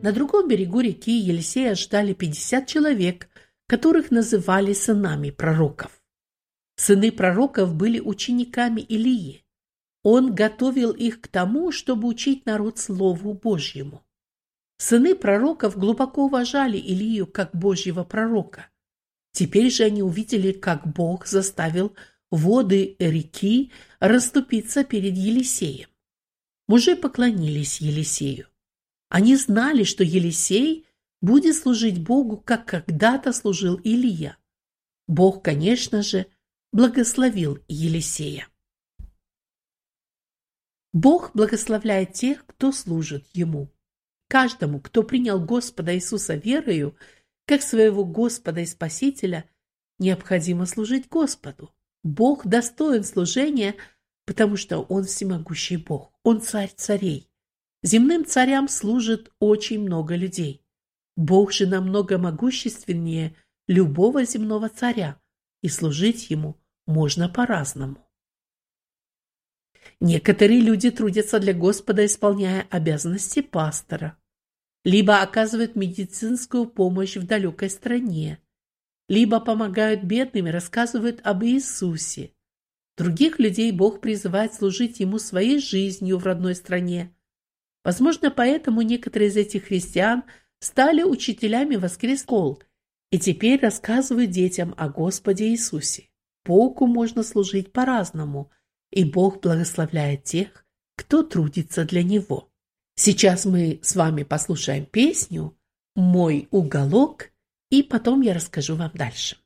На другом берегу реки Елисея ждали 50 человек, которых называли сынами пророков. Сыны пророков были учениками Илии. Он готовил их к тому, чтобы учить народ Слову Божьему. Сыны пророков глубоко уважали Илию как Божьего пророка. Теперь же они увидели, как Бог заставил воды реки расступиться перед Елисеем. Мужи поклонились Елисею. Они знали, что Елисей будет служить Богу, как когда-то служил Илия. Бог, конечно же, благословил Елисея. Бог благословляет тех, кто служит Ему. Каждому, кто принял Господа Иисуса верою, как своего Господа и Спасителя, необходимо служить Господу. Бог достоин служения, потому что Он всемогущий Бог. Он царь царей. Земным царям служит очень много людей. Бог же намного могущественнее любого земного царя, и служить Ему можно по-разному. Некоторые люди трудятся для Господа, исполняя обязанности пастора, либо оказывают медицинскую помощь в далекой стране, либо помогают бедным и рассказывают об Иисусе. Других людей Бог призывает служить Ему своей жизнью в родной стране. Возможно, поэтому некоторые из этих христиан стали учителями воскресных школ и теперь рассказывают детям о Господе Иисусе. Богу можно служить по-разному, и Бог благословляет тех, кто трудится для Него. Сейчас мы с вами послушаем песню «Мой уголок», и потом я расскажу вам дальше.